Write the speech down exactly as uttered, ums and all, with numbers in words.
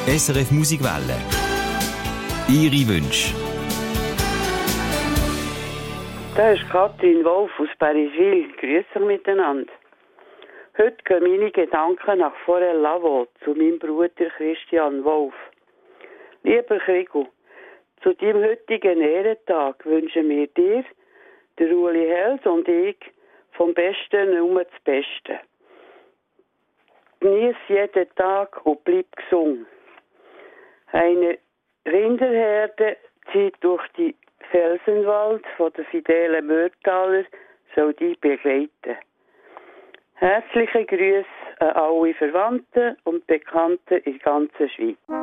S R F Musikwelle. Ihre Wünsche. Da ist Katrin Wolf aus Parisville. Grüß euch miteinander. Heute gehen meine Gedanken nach Forel-Lavaux zu meinem Bruder Christian Wolf. Lieber Krigo, zu deinem heutigen Ehrentag wünschen wir dir, der Uli Hels und ich, vom Besten nur das Beste. Genieß jeden Tag und bleib gesund. Eine Rinderherde zieht durch die Felsenwald von der fidelen Mörtaler, soll dich begleiten. Herzliche Grüße an alle Verwandten und Bekannten in der ganzen Schweiz.